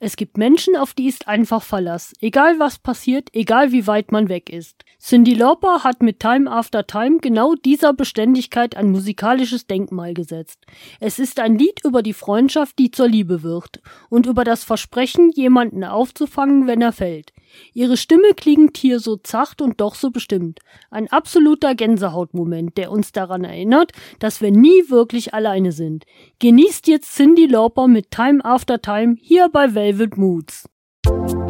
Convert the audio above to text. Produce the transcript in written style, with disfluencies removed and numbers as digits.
Es gibt Menschen, auf die ist einfach Verlass. Egal was passiert, egal wie weit man weg ist. Cyndi Lauper hat mit Time After Time genau dieser Beständigkeit ein musikalisches Denkmal gesetzt. Es ist ein Lied über die Freundschaft, die zur Liebe wird. Und über das Versprechen, jemanden aufzufangen, wenn er fällt. Ihre Stimme klingt hier so zacht und doch so bestimmt. Ein absoluter Gänsehautmoment, der uns daran erinnert, dass wir nie wirklich alleine sind. Genießt jetzt Cyndi Lauper mit Time After Time hier bei Velvet Moods.